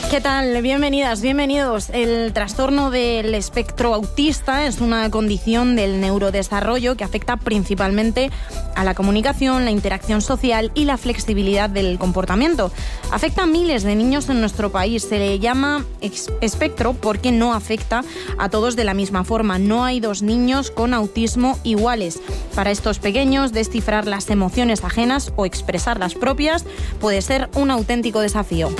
¿Qué tal? Bienvenidas, bienvenidos. El trastorno del espectro autista es una condición del neurodesarrollo que afecta principalmente a la comunicación, la interacción social y la flexibilidad del comportamiento. Afecta a miles de niños en nuestro país. Se le llama espectro porque no afecta a todos de la misma forma. No hay dos niños con autismo iguales. Para estos pequeños, descifrar las emociones ajenas o expresar las propias puede ser un auténtico desafío.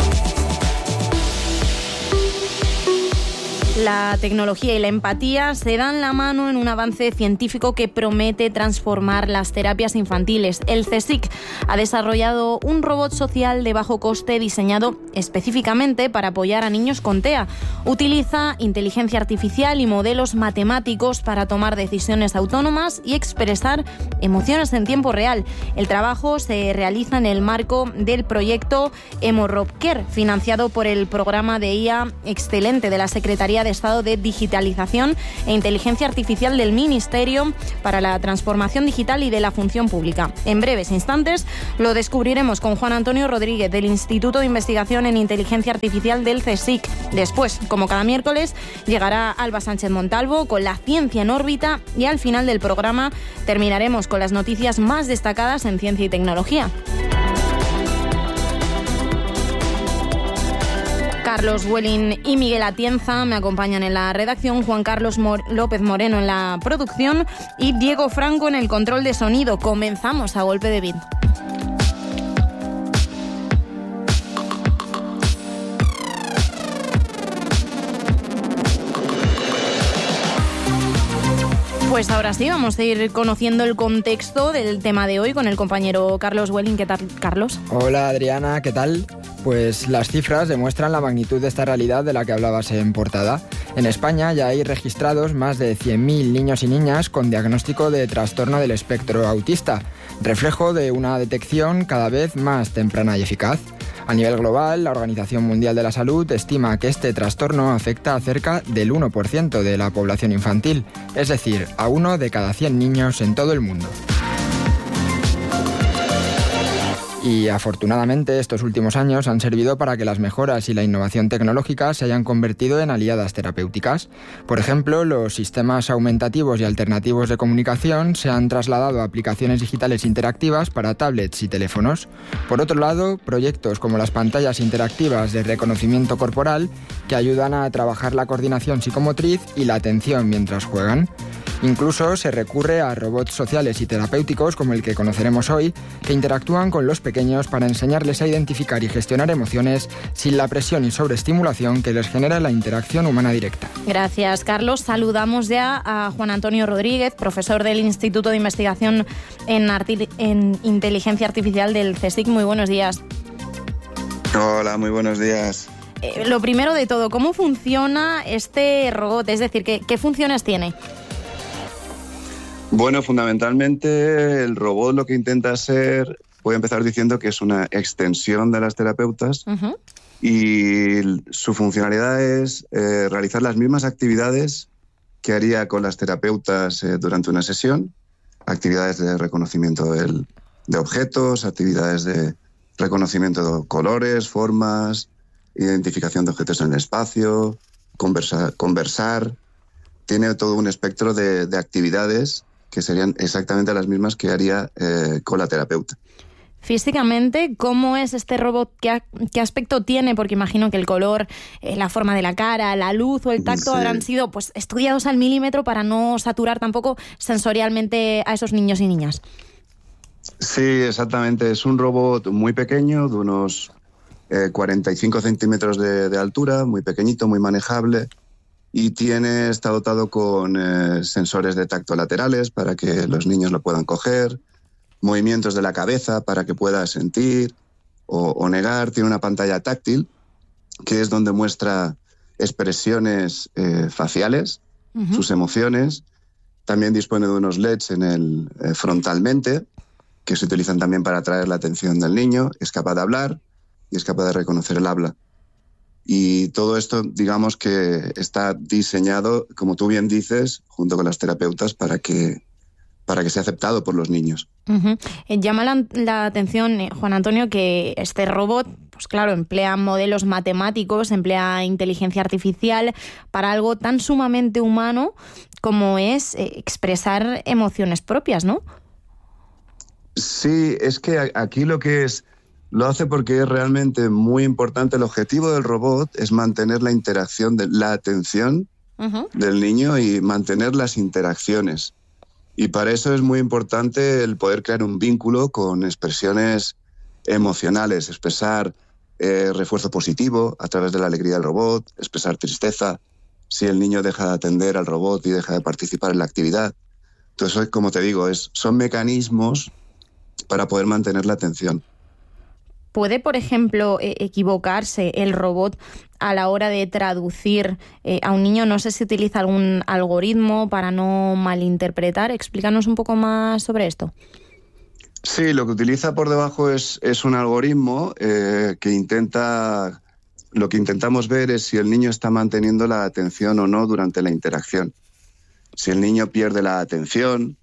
La tecnología y la empatía se dan la mano en un avance científico que promete transformar las terapias infantiles. El CSIC ha desarrollado un robot social de bajo coste diseñado específicamente para apoyar a niños con TEA. Utiliza inteligencia artificial y modelos matemáticos para tomar decisiones autónomas y expresar emociones en tiempo real. El trabajo se realiza en el marco del proyecto EmoRobCare, financiado por el programa de IA Excelente de la Secretaría de Estado de Digitalización e Inteligencia Artificial del Ministerio para la Transformación Digital y de la Función Pública. En breves instantes lo descubriremos con Juan Antonio Rodríguez del Instituto de Investigación en Inteligencia Artificial del CSIC. Después, como cada miércoles, llegará Alba Sánchez Montalvo con la ciencia en órbita y al final del programa terminaremos con las noticias más destacadas en ciencia y tecnología. Carlos Welling y Miguel Atienza me acompañan en la redacción, Juan Carlos López Moreno en la producción y Diego Franco en el control de sonido. Comenzamos a golpe de beat. Pues ahora sí, vamos a ir conociendo el contexto del tema de hoy con el compañero Carlos Welling. ¿Qué tal, Carlos? Hola, Adriana, ¿qué tal? Pues las cifras demuestran la magnitud de esta realidad de la que hablabas en portada. En España ya hay registrados más de 100.000 niños y niñas con diagnóstico de trastorno del espectro autista, reflejo de una detección cada vez más temprana y eficaz. A nivel global, la Organización Mundial de la Salud estima que este trastorno afecta a cerca del 1% de la población infantil, es decir, a 1 de cada 100 niños en todo el mundo. Y afortunadamente estos últimos años han servido para que las mejoras y la innovación tecnológica se hayan convertido en aliadas terapéuticas. Por ejemplo, los sistemas aumentativos y alternativos de comunicación se han trasladado a aplicaciones digitales interactivas para tablets y teléfonos. Por otro lado, proyectos como las pantallas interactivas de reconocimiento corporal que ayudan a trabajar la coordinación psicomotriz y la atención mientras juegan. Incluso se recurre a robots sociales y terapéuticos como el que conoceremos hoy, que interactúan con los pequeños para enseñarles a identificar y gestionar emociones sin la presión y sobreestimulación que les genera la interacción humana directa. Gracias, Carlos. Saludamos ya a Juan Antonio Rodríguez, profesor del Instituto de Investigación en Inteligencia Artificial del CSIC. Muy buenos días. Hola, muy buenos días. Lo primero de todo, ¿cómo funciona este robot? Es decir, ¿qué funciones tiene? Bueno, fundamentalmente el robot lo que intenta ser, voy a empezar diciendo que es una extensión de las terapeutas. Uh-huh. Y su funcionalidad es realizar las mismas actividades que haría con las terapeutas durante una sesión, actividades de reconocimiento de objetos, actividades de reconocimiento de colores, formas, identificación de objetos en el espacio, conversar. Tiene todo un espectro de actividades que serían exactamente las mismas que haría con la terapeuta. Físicamente, ¿cómo es este robot? ¿Qué aspecto tiene? Porque imagino que el color, la forma de la cara, la luz o el tacto habrán sido estudiados al milímetro para no saturar tampoco sensorialmente a esos niños y niñas. Sí, exactamente. Es un robot muy pequeño, de unos 45 centímetros de altura, muy pequeñito, muy manejable. Y está dotado con sensores de tacto laterales para que los niños lo puedan coger, movimientos de la cabeza para que pueda sentir o negar. Tiene una pantalla táctil, que es donde muestra expresiones faciales, uh-huh, sus emociones. También dispone de unos LEDs frontalmente, que se utilizan también para atraer la atención del niño. Es capaz de hablar y es capaz de reconocer el habla. Y todo esto, digamos que está diseñado, como tú bien dices, junto con las terapeutas para que para que sea aceptado por los niños. Llama la atención, Juan Antonio, que este robot, pues claro, emplea modelos matemáticos, emplea inteligencia artificial para algo tan sumamente humano como es expresar emociones propias, ¿no? Sí, es que aquí lo hace porque es realmente muy importante. El objetivo del robot es mantener la interacción, la atención del niño y mantener las interacciones. Y para eso es muy importante el poder crear un vínculo con expresiones emocionales, expresar refuerzo positivo a través de la alegría del robot, expresar tristeza, si el niño deja de atender al robot y deja de participar en la actividad. Entonces, como te digo, son mecanismos para poder mantener la atención. ¿Puede, por ejemplo, equivocarse el robot a la hora de traducir a un niño? No sé si utiliza algún algoritmo para no malinterpretar. Explícanos un poco más sobre esto. Sí, lo que utiliza por debajo es un algoritmo lo que intentamos ver es si el niño está manteniendo la atención o no durante la interacción. Si el niño pierde la atención,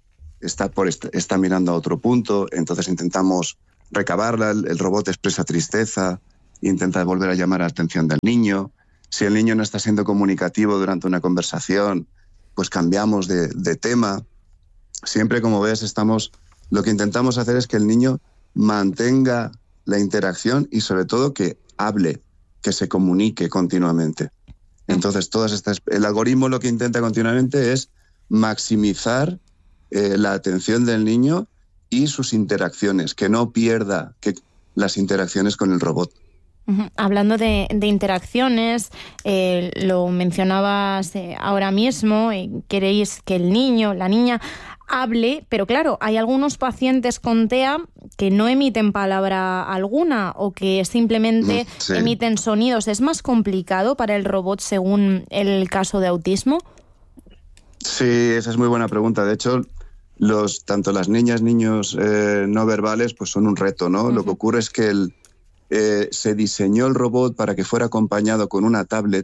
está mirando a otro punto, entonces intentamos recabarla, el robot expresa tristeza, intenta volver a llamar la atención del niño. Si el niño no está siendo comunicativo durante una conversación, pues cambiamos de tema. Siempre, como ves, lo que intentamos hacer es que el niño mantenga la interacción y sobre todo que hable, que se comunique continuamente. Entonces, el algoritmo lo que intenta continuamente es maximizar la atención del niño y sus interacciones, que no pierda las interacciones con el robot. Hablando de interacciones, lo mencionabas ahora mismo, queréis que el niño, la niña, hable, pero claro, hay algunos pacientes con TEA que no emiten palabra alguna o que simplemente emiten sonidos. ¿Es más complicado para el robot según el caso de autismo? Sí, esa es muy buena pregunta. De hecho, tanto las niñas, niños no verbales, pues son un reto, ¿no? Lo que ocurre es que se diseñó el robot para que fuera acompañado con una tablet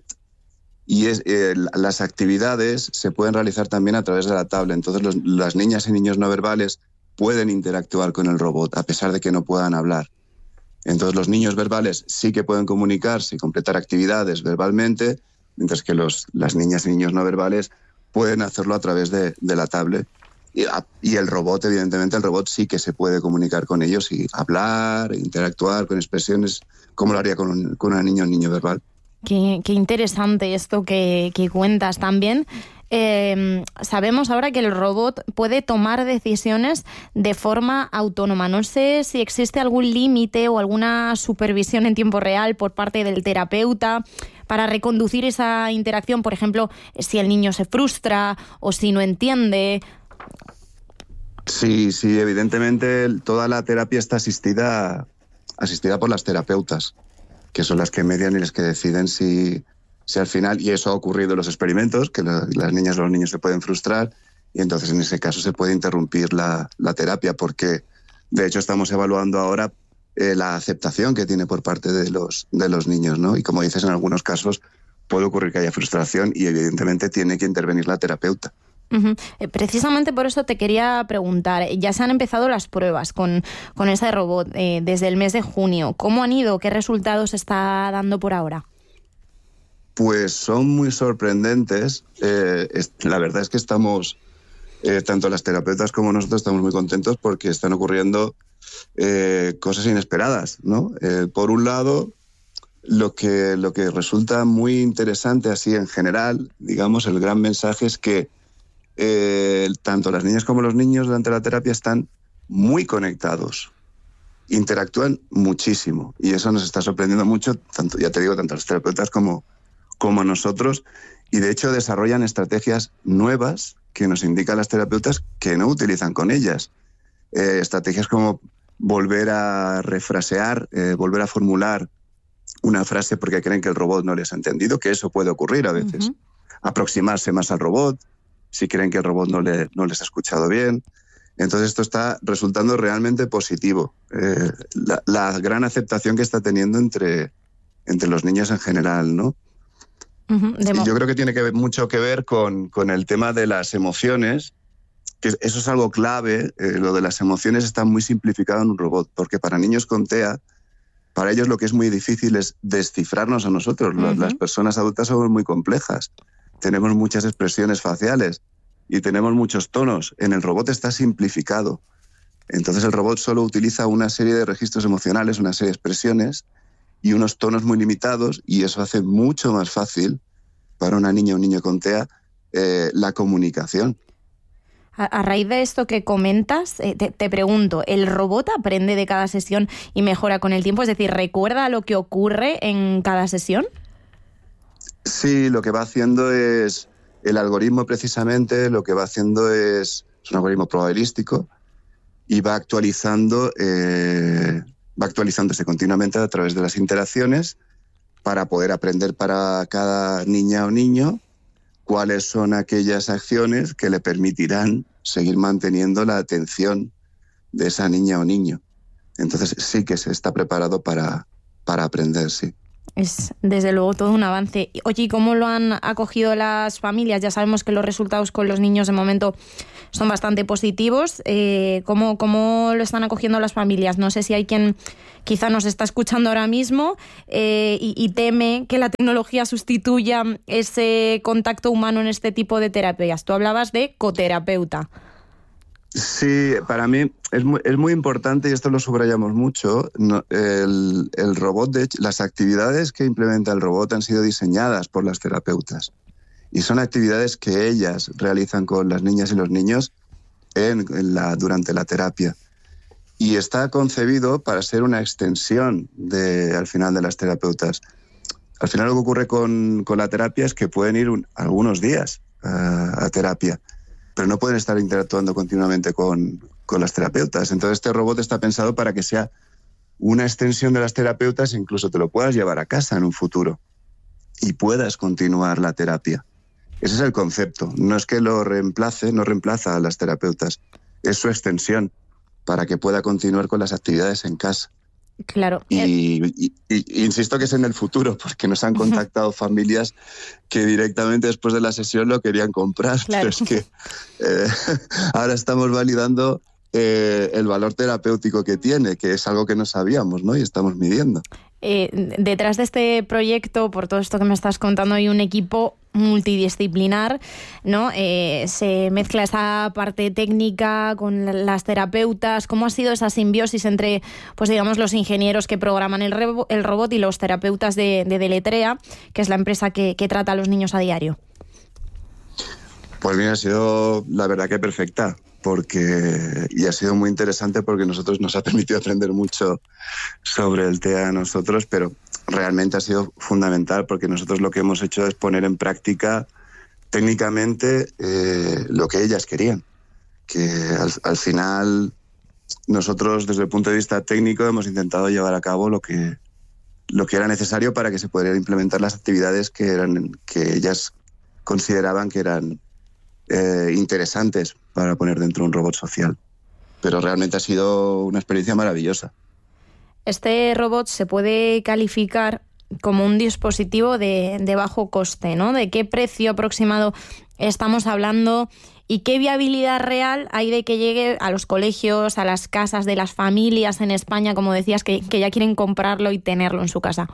y las actividades se pueden realizar también a través de la tablet. Entonces las niñas y niños no verbales pueden interactuar con el robot a pesar de que no puedan hablar. Entonces los niños verbales sí que pueden comunicarse y completar actividades verbalmente, mientras que las niñas y niños no verbales pueden hacerlo a través de la tablet. Y el robot, evidentemente, sí que se puede comunicar con ellos y hablar, interactuar con expresiones como lo haría con una niña o un niño verbal. Qué interesante esto que cuentas también. Sabemos ahora que el robot puede tomar decisiones de forma autónoma. No sé si existe algún límite o alguna supervisión en tiempo real por parte del terapeuta para reconducir esa interacción, por ejemplo, si el niño se frustra o si no entiende. Sí, evidentemente toda la terapia está asistida por las terapeutas, que son las que median y las que deciden si al final, y eso ha ocurrido en los experimentos, que las niñas o los niños se pueden frustrar y entonces en ese caso se puede interrumpir la terapia, porque de hecho estamos evaluando ahora la aceptación que tiene por parte de los niños, ¿no? Y como dices, en algunos casos puede ocurrir que haya frustración y evidentemente tiene que intervenir la terapeuta. Precisamente por eso te quería preguntar, ya se han empezado las pruebas con ese robot desde el mes de junio. ¿Cómo han ido? ¿Qué resultados está dando por ahora? Pues son muy sorprendentes. La verdad es que estamos, tanto las terapeutas como nosotros, estamos muy contentos porque están ocurriendo cosas inesperadas, ¿no? Por un lado, lo que resulta muy interesante así en general, digamos, el gran mensaje es que tanto las niñas como los niños durante la terapia están muy conectados, interactúan muchísimo y eso nos está sorprendiendo mucho, tanto a los terapeutas como a nosotros, y de hecho desarrollan estrategias nuevas que nos indican las terapeutas que no utilizan con ellas. Estrategias como volver a refrasear, volver a formular una frase porque creen que el robot no les ha entendido, que eso puede ocurrir a veces. Aproximarse más al robot si creen que el robot no les ha escuchado bien. Entonces esto está resultando realmente positivo. La gran aceptación que está teniendo entre los niños en general, ¿no? Y yo creo que tiene mucho que ver con el tema de las emociones que eso es algo clave. Lo de las emociones está muy simplificado en un robot, porque para niños con TEA, para ellos lo que es muy difícil es descifrarnos a nosotros. Las personas adultas somos muy complejas, tenemos muchas expresiones faciales y tenemos muchos tonos. En el robot está simplificado. Entonces el robot solo utiliza una serie de registros emocionales, una serie de expresiones y unos tonos muy limitados, y eso hace mucho más fácil para una niña o un niño con TEA la comunicación. A raíz de esto que comentas, te pregunto, ¿el robot aprende de cada sesión y mejora con el tiempo? Es decir, ¿recuerda lo que ocurre en cada sesión? Sí, lo que va haciendo es, el algoritmo precisamente, lo que va haciendo es un algoritmo probabilístico y va actualizándose continuamente a través de las interacciones para poder aprender para cada niña o niño cuáles son aquellas acciones que le permitirán seguir manteniendo la atención de esa niña o niño. Entonces sí que se está preparado para aprender, sí. Es desde luego todo un avance. Oye, ¿y cómo lo han acogido las familias? Ya sabemos que los resultados con los niños de momento son bastante positivos. ¿Cómo lo están acogiendo las familias? No sé si hay quien quizá nos está escuchando ahora mismo y teme que la tecnología sustituya ese contacto humano en este tipo de terapias. Tú hablabas de coterapeuta. Sí, para mí es muy importante, y esto lo subrayamos mucho, el robot, de hecho, las actividades que implementa el robot han sido diseñadas por las terapeutas. Y son actividades que ellas realizan con las niñas y los niños durante la terapia. Y está concebido para ser una extensión al final de las terapeutas. Al final lo que ocurre con la terapia es que pueden ir algunos días a terapia, pero no pueden estar interactuando continuamente con las terapeutas. Entonces este robot está pensado para que sea una extensión de las terapeutas, incluso te lo puedas llevar a casa en un futuro y puedas continuar la terapia. Ese es el concepto. No es que no reemplaza a las terapeutas, es su extensión para que pueda continuar con las actividades en casa. Claro. Y insisto que es en el futuro, porque nos han contactado familias que directamente después de la sesión lo querían comprar. Claro. Pero es que ahora estamos validando el valor terapéutico que tiene, que es algo que no sabíamos, ¿no? Y estamos midiendo. Detrás de este proyecto, por todo esto que me estás contando, hay un equipo multidisciplinar, ¿no? Se mezcla esa parte técnica con las terapeutas. ¿Cómo ha sido esa simbiosis entre, pues digamos, los ingenieros que programan el robot y los terapeutas de Deletrea, que es la empresa que trata a los niños a diario? Pues bien, ha sido la verdad que perfecta, y ha sido muy interesante porque nos ha permitido aprender mucho sobre el TEA a nosotros, pero realmente ha sido fundamental porque nosotros lo que hemos hecho es poner en práctica técnicamente lo que ellas querían. Que al final nosotros desde el punto de vista técnico hemos intentado llevar a cabo lo que era necesario para que se pudieran implementar las actividades que ellas consideraban que eran interesantes para poner dentro de un robot social. Pero realmente ha sido una experiencia maravillosa. Este robot se puede calificar como un dispositivo de bajo coste, ¿no? ¿De qué precio aproximado estamos hablando y qué viabilidad real hay de que llegue a los colegios, a las casas de las familias en España, como decías, que ya quieren comprarlo y tenerlo en su casa?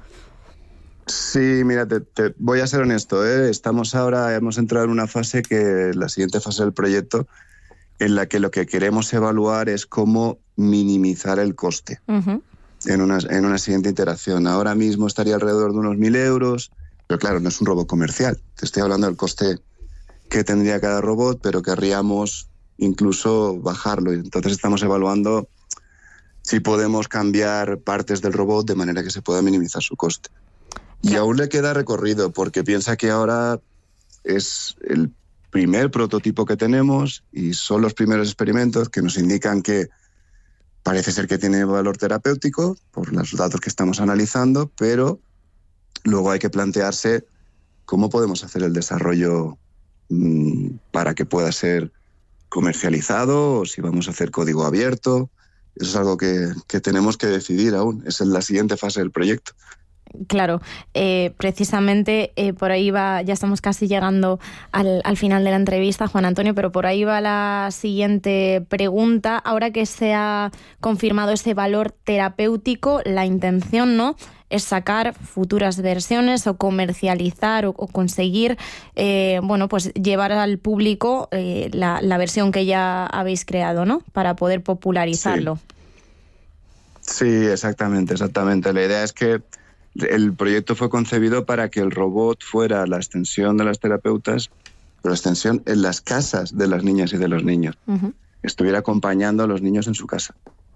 Sí, mira, te voy a ser honesto, hemos entrado en una fase la siguiente fase del proyecto, en la que lo que queremos evaluar es cómo minimizar el coste en una siguiente interacción. Ahora mismo estaría alrededor de unos 1.000 euros, pero claro, no es un robot comercial. Te estoy hablando del coste que tendría cada robot, pero querríamos incluso bajarlo. Entonces estamos evaluando si podemos cambiar partes del robot de manera que se pueda minimizar su coste. Y aún le queda recorrido, porque piensa que ahora es el primer prototipo que tenemos y son los primeros experimentos que nos indican que parece ser que tiene valor terapéutico por los datos que estamos analizando, pero luego hay que plantearse cómo podemos hacer el desarrollo para que pueda ser comercializado, o si vamos a hacer código abierto. Eso es algo que tenemos que decidir aún. Es en la siguiente fase del proyecto. Claro, precisamente por ahí va, ya estamos casi llegando al final de la entrevista, Juan Antonio, pero por ahí va la siguiente pregunta. Ahora que se ha confirmado ese valor terapéutico, la intención, ¿no?, es sacar futuras versiones o comercializar o conseguir, pues llevar al público la versión que ya habéis creado, ¿no?, para poder popularizarlo. Sí, exactamente. La idea es que el proyecto fue concebido para que el robot fuera la extensión de las terapeutas, pero la extensión en las casas de las niñas y de los niños. Uh-huh. Estuviera acompañando a los niños en su casa.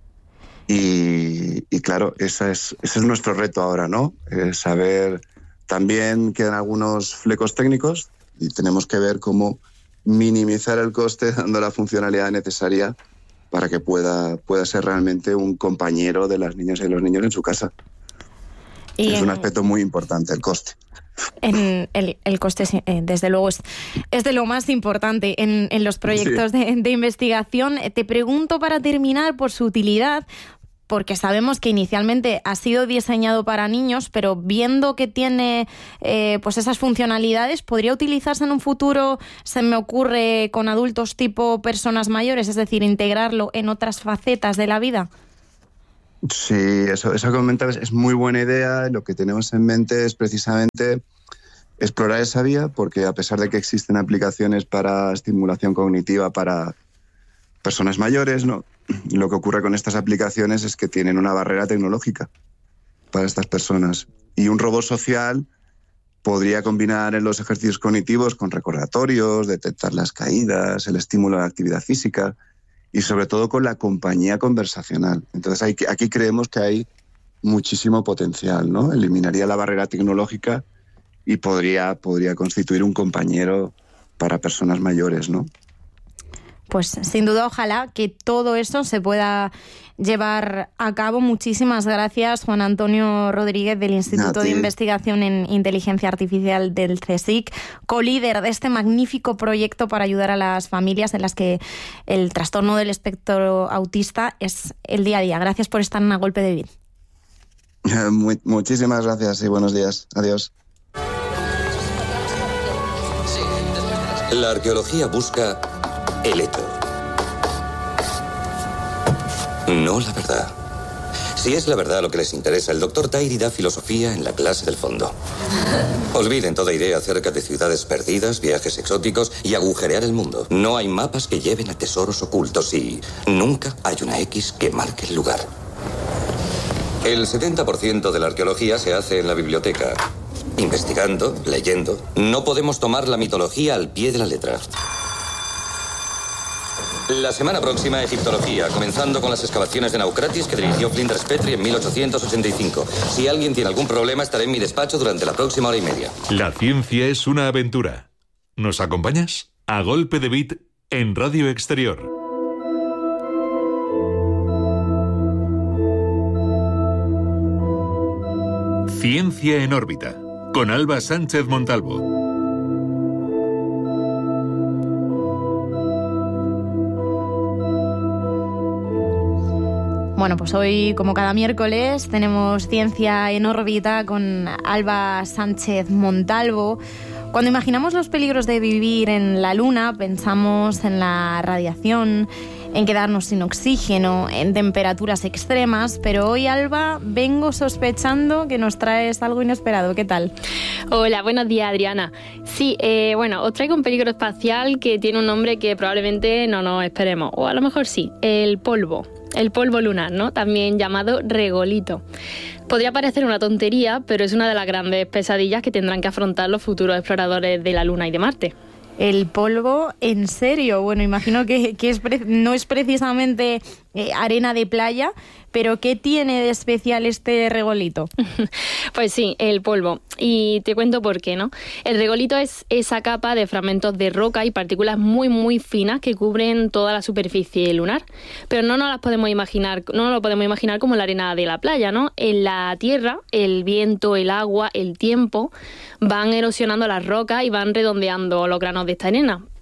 Y claro, ese es nuestro reto ahora, ¿no? Saber, también quedan algunos flecos técnicos y tenemos que ver cómo minimizar el coste dando la funcionalidad necesaria para que pueda ser realmente un compañero de las niñas y los niños en su casa. Es un aspecto muy importante, el coste. El coste, desde luego, es de lo más importante en los proyectos de investigación. Te pregunto, para terminar, por su utilidad, porque sabemos que inicialmente ha sido diseñado para niños, pero viendo que tiene esas funcionalidades, ¿podría utilizarse en un futuro, se me ocurre, con adultos tipo personas mayores? Es decir, integrarlo en otras facetas de la vida. Sí, eso que comentabas es muy buena idea. Lo que tenemos en mente es precisamente explorar esa vía, porque a pesar de que existen aplicaciones para estimulación cognitiva para personas mayores, ¿no?, lo que ocurre con estas aplicaciones es que tienen una barrera tecnológica para estas personas. Y un robot social podría combinar en los ejercicios cognitivos con recordatorios, detectar las caídas, el estímulo a la actividad física y sobre todo con la compañía conversacional. Entonces aquí creemos que hay muchísimo potencial, ¿no? Eliminaría la barrera tecnológica y podría constituir un compañero para personas mayores, ¿no? Pues sin duda, ojalá que todo eso se pueda llevar a cabo. Muchísimas gracias, Juan Antonio Rodríguez, del Instituto de Investigación en Inteligencia Artificial del CSIC, colíder de este magnífico proyecto para ayudar a las familias en las que el trastorno del espectro autista es el día a día. Gracias por estar en A Golpe de Vid. Muchísimas gracias y buenos días. Adiós. La arqueología busca el hecho, no la verdad. Si es la verdad lo que les interesa, el doctor Tairi da filosofía en la clase del fondo. Olviden toda idea acerca de ciudades perdidas, viajes exóticos y agujerear el mundo. No hay mapas que lleven a tesoros ocultos y nunca hay una X que marque el lugar. El 70% de la arqueología se hace en la biblioteca. Investigando, leyendo. No podemos tomar la mitología al pie de la letra. La semana próxima, egiptología, comenzando con las excavaciones de Naucratis que dirigió Flinders Petrie en 1885. Si alguien tiene algún problema, estaré en mi despacho durante la próxima hora y media. La ciencia es una aventura. ¿Nos acompañas? A Golpe de Vid en Radio Exterior. Ciencia en órbita, con Alba Sánchez Montalvo. Bueno, pues hoy, como cada miércoles, tenemos Ciencia en órbita con Alba Sánchez Montalvo. Cuando imaginamos los peligros de vivir en la Luna, pensamos en la radiación, en quedarnos sin oxígeno, en temperaturas extremas, pero hoy, Alba, vengo sospechando que nos traes algo inesperado. ¿Qué tal? Hola, buenos días, Adriana. Sí, os traigo un peligro espacial que tiene un nombre que probablemente no nos esperemos, o a lo mejor sí, el polvo. El polvo lunar, ¿no? También llamado regolito. Podría parecer una tontería, pero es una de las grandes pesadillas que tendrán que afrontar los futuros exploradores de la Luna y de Marte. El polvo, ¿en serio? Bueno, imagino que no es precisamente arena de playa, pero ¿qué tiene de especial este regolito? Pues sí, el polvo. Y te cuento por qué, ¿no? El regolito es esa capa de fragmentos de roca y partículas muy, muy finas que cubren toda la superficie lunar. Pero no lo podemos imaginar como la arena de la playa, ¿no? En la Tierra, el viento, el agua, el tiempo van erosionando las rocas y van redondeando los granos de esta arena.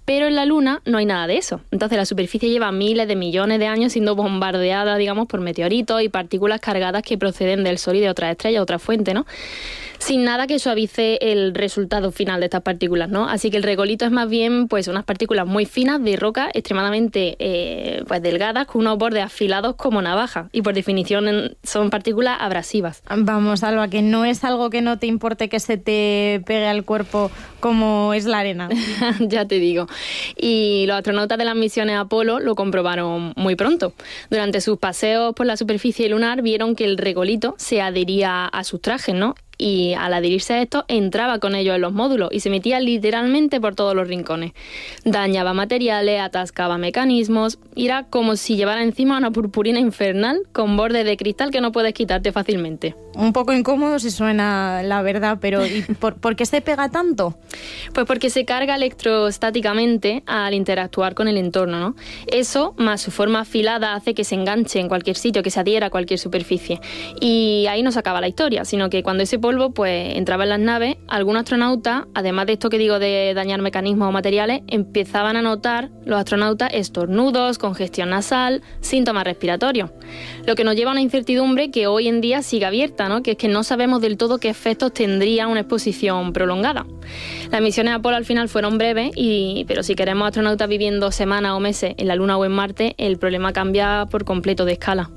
Pero en la Luna no hay nada de eso. Entonces la superficie lleva miles de millones de años siendo bombardeada, digamos, por meteoritos y partículas cargadas que proceden del Sol y de otras estrellas, otra fuente, ¿no? Sin nada que suavice el resultado final de estas partículas, ¿no? Así que el regolito es más bien pues unas partículas muy finas de roca extremadamente pues delgadas con unos bordes afilados como navaja y por definición son partículas abrasivas. Vamos, Alba, que no es algo que no te importe que se te pegue al cuerpo como es la arena. Ya te digo. Y los astronautas de las misiones Apolo lo comprobaron muy pronto. Durante sus paseos por la superficie lunar vieron que el regolito se adhería a sus trajes, ¿no? Y al adherirse a esto entraba con ellos en los módulos y se metía literalmente por todos los rincones. Dañaba materiales, atascaba mecanismos y era como si llevara encima una purpurina infernal con bordes de cristal que no puedes quitarte fácilmente. Un poco incómodo si suena la verdad, pero ¿y por qué se pega tanto? Pues porque se carga electrostáticamente al interactuar con el entorno, ¿no? Eso, más su forma afilada, hace que se enganche en cualquier sitio, que se adhiera a cualquier superficie. Y ahí no se acaba la historia, sino que cuando ese polvo pues entraba en las naves, algunos astronautas, además de esto que digo de dañar mecanismos o materiales, empezaban a notar los astronautas estornudos, congestión nasal, síntomas respiratorios. Lo que nos lleva a una incertidumbre que hoy en día sigue abierta, ¿no? Que es que no sabemos del todo qué efectos tendría una exposición prolongada. Las misiones Apolo al final fueron breves, pero si queremos astronautas viviendo semanas o meses en la Luna o en Marte, el problema cambia por completo de escala.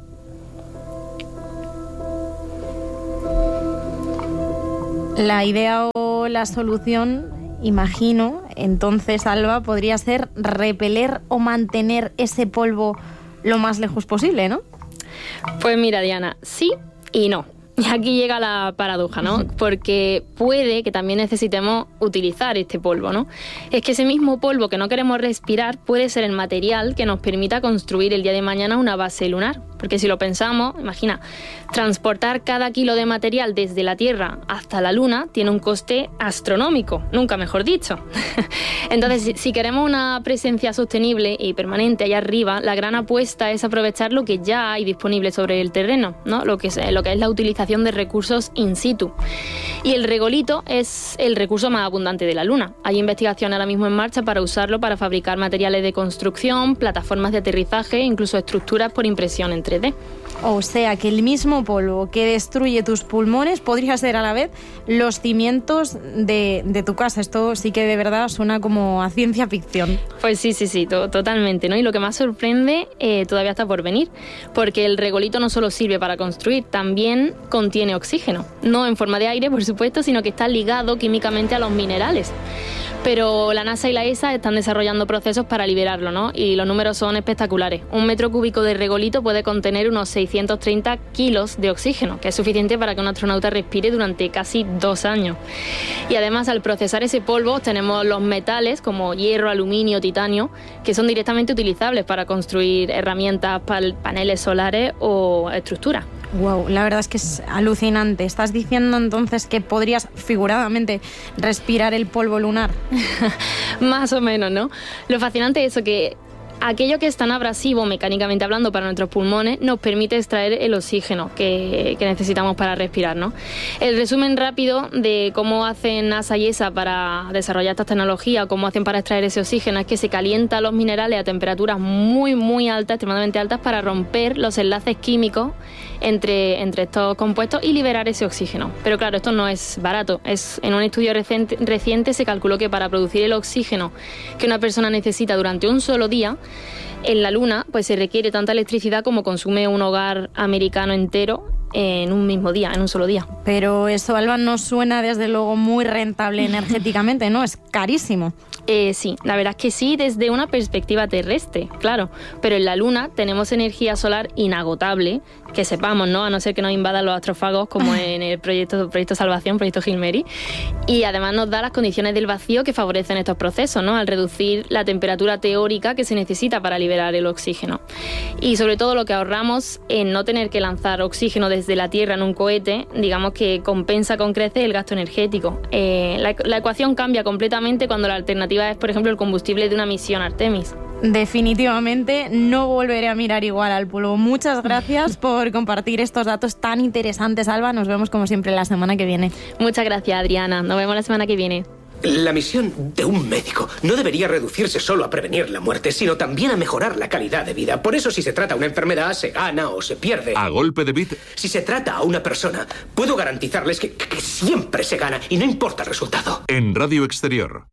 La idea o la solución, imagino, entonces, Alba, podría ser repeler o mantener ese polvo lo más lejos posible, ¿no? Pues mira, Diana, sí y no. Y aquí llega la paradoja, ¿no? Porque puede que también necesitemos utilizar este polvo, ¿no? Es que ese mismo polvo que no queremos respirar puede ser el material que nos permita construir el día de mañana una base lunar. Porque si lo pensamos, imagina, transportar cada kilo de material desde la Tierra hasta la Luna tiene un coste astronómico, nunca mejor dicho. Entonces, si queremos una presencia sostenible y permanente allá arriba, la gran apuesta es aprovechar lo que ya hay disponible sobre el terreno, ¿no? Lo que es la utilización de recursos in situ. Y el regolito es el recurso más abundante de la Luna. Hay investigación ahora mismo en marcha para usarlo para fabricar materiales de construcción, plataformas de aterrizaje e incluso estructuras por impresión en 3D. O sea, que el mismo polvo que destruye tus pulmones podría ser a la vez los cimientos de tu casa. Esto sí que de verdad suena como a ciencia ficción. Pues sí, totalmente, ¿no? Y lo que más sorprende todavía está por venir, porque el regolito no solo sirve para construir, también contiene oxígeno. No en forma de aire, por supuesto, sino que está ligado químicamente a los minerales. Pero la NASA y la ESA están desarrollando procesos para liberarlo, ¿no? Y los números son espectaculares. 1 metro cúbico de regolito puede contener unos 630 kilos de oxígeno, que es suficiente para que un astronauta respire durante casi 2 años. Y además, al procesar ese polvo, tenemos los metales como hierro, aluminio, titanio, que son directamente utilizables para construir herramientas, paneles solares o estructuras. Wow, la verdad es que es alucinante. ¿Estás diciendo entonces que podrías figuradamente respirar el polvo lunar? Más o menos, ¿no? Lo fascinante es eso, que aquello que es tan abrasivo, mecánicamente hablando, para nuestros pulmones, nos permite extraer el oxígeno que necesitamos para respirar, ¿no? El resumen rápido de cómo hacen NASA y ESA para desarrollar estas tecnologías, cómo hacen para extraer ese oxígeno, es que se calientan los minerales a temperaturas muy, muy altas, extremadamente altas, para romper los enlaces químicos entre estos compuestos y liberar ese oxígeno. Pero claro, esto no es barato. En un estudio reciente se calculó que para producir el oxígeno que una persona necesita durante un solo día, en la Luna pues se requiere tanta electricidad como consume un hogar americano entero en un mismo día, en un solo día. Pero eso, Alba, no suena desde luego muy rentable energéticamente, ¿no? Es carísimo. Sí, la verdad es que sí, desde una perspectiva terrestre, claro. Pero en la Luna tenemos energía solar inagotable, que sepamos, ¿no? A no ser que nos invadan los astrófagos, como en el proyecto Salvación, proyecto Gilmeri. Y además nos da las condiciones del vacío que favorecen estos procesos, ¿no? Al reducir la temperatura teórica que se necesita para liberar el oxígeno. Y sobre todo lo que ahorramos en no tener que lanzar oxígeno desde la Tierra en un cohete, digamos que compensa con creces el gasto energético. La ecuación cambia completamente cuando la alternativa es, por ejemplo, el combustible de una misión Artemis. Definitivamente no volveré a mirar igual al polvo. Muchas gracias por compartir estos datos tan interesantes, Alba. Nos vemos como siempre la semana que viene. Muchas gracias, Adriana. Nos vemos la semana que viene. La misión de un médico no debería reducirse solo a prevenir la muerte, sino también a mejorar la calidad de vida. Por eso, si se trata a una enfermedad, se gana o se pierde. A golpe de bit. Si se trata a una persona, puedo garantizarles que siempre se gana y no importa el resultado. En Radio Exterior.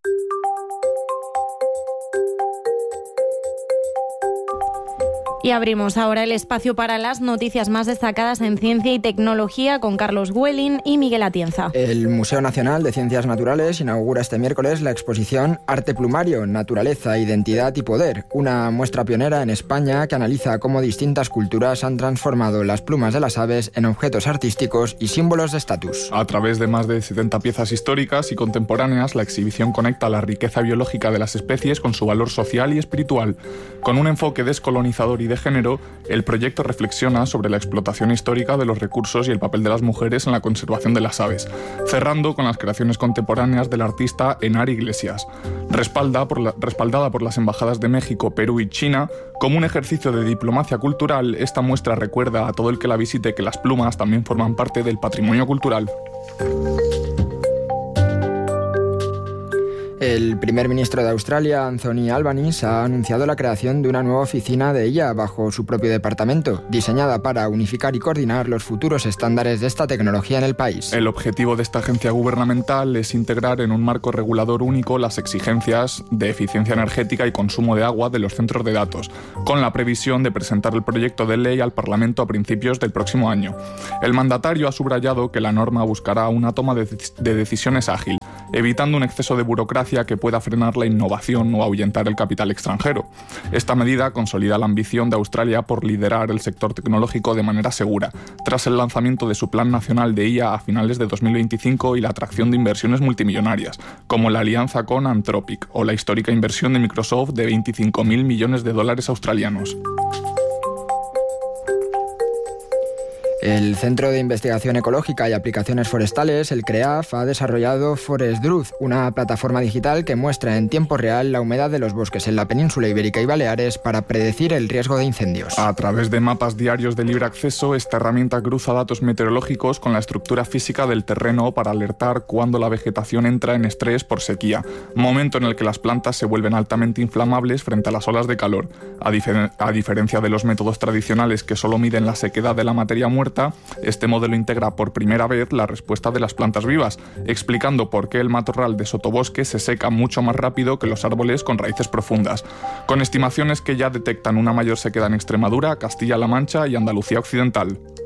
Y abrimos ahora el espacio para las noticias más destacadas en ciencia y tecnología con Carlos Güellin y Miguel Atienza. El Museo Nacional de Ciencias Naturales inaugura este miércoles la exposición Arte Plumario, Naturaleza, Identidad y Poder, una muestra pionera en España que analiza cómo distintas culturas han transformado las plumas de las aves en objetos artísticos y símbolos de estatus. A través de más de 70 piezas históricas y contemporáneas, la exhibición conecta la riqueza biológica de las especies con su valor social y espiritual. Con un enfoque descolonizador y de género, el proyecto reflexiona sobre la explotación histórica de los recursos y el papel de las mujeres en la conservación de las aves, cerrando con las creaciones contemporáneas del artista Henar Iglesias, respaldada por las embajadas de México, Perú y China. Como un ejercicio de diplomacia cultural, esta muestra recuerda a todo el que la visite que las plumas también forman parte del patrimonio cultural. El primer ministro de Australia, Anthony Albanese, ha anunciado la creación de una nueva oficina de IA bajo su propio departamento, diseñada para unificar y coordinar los futuros estándares de esta tecnología en el país. El objetivo de esta agencia gubernamental es integrar en un marco regulador único las exigencias de eficiencia energética y consumo de agua de los centros de datos, con la previsión de presentar el proyecto de ley al Parlamento a principios del próximo año. El mandatario ha subrayado que la norma buscará una toma de decisiones ágil, evitando un exceso de burocracia que pueda frenar la innovación o ahuyentar el capital extranjero. Esta medida consolida la ambición de Australia por liderar el sector tecnológico de manera segura, tras el lanzamiento de su Plan Nacional de IA a finales de 2025 y la atracción de inversiones multimillonarias, como la alianza con Anthropic o la histórica inversión de Microsoft de $25.000 millones australianos. El Centro de Investigación Ecológica y Aplicaciones Forestales, el CREAF, ha desarrollado ForestDruth, una plataforma digital que muestra en tiempo real la humedad de los bosques en la península ibérica y Baleares para predecir el riesgo de incendios. A través de mapas diarios de libre acceso, esta herramienta cruza datos meteorológicos con la estructura física del terreno para alertar cuando la vegetación entra en estrés por sequía, momento en el que las plantas se vuelven altamente inflamables frente a las olas de calor. A diferencia de los métodos tradicionales que solo miden la sequedad de la materia muerta, este modelo integra por primera vez la respuesta de las plantas vivas, explicando por qué el matorral de sotobosque se seca mucho más rápido que los árboles con raíces profundas, con estimaciones que ya detectan una mayor sequedad en Extremadura, Castilla-La Mancha y Andalucía Occidental.